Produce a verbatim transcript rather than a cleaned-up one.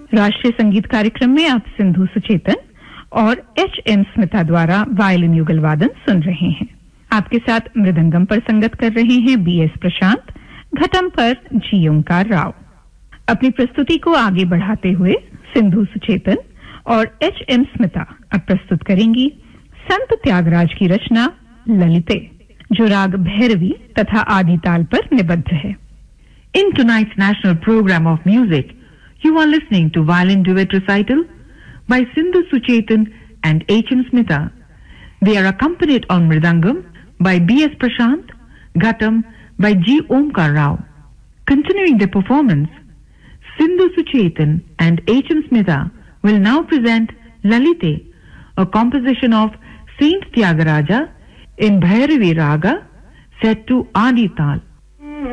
राष्ट्रीय संगीत कार्यक्रम में आप सिंधु सुचेतन और एच एम स्मिता द्वारा वायलिन युगल वादन सुन रहे हैं। आपके साथ मृदंगम पर संगत कर रहे हैं बी एस प्रशांत, घटम पर जी ओंकार राव। अपनी प्रस्तुति को आगे बढ़ाते हुए सिंधु सुचेतन और एच एम स्मिता अब प्रस्तुत करेंगी संत त्यागराज की रचना ललिते, जो राग भैरवी तथा आदि ताल पर निबद्ध है। In tonight's national program of music, you are listening to violin duet recital by Sindhu Suchetan and H M Smita. They are accompanied on mridangam by B S Prashant, ghatam by G Omkar Rao. Continuing the performance, Sindhu Suchetan and H M Smita will now present Lalite, a composition of Saint Tyagaraja in Bhairavi Raga set to Adi Tal.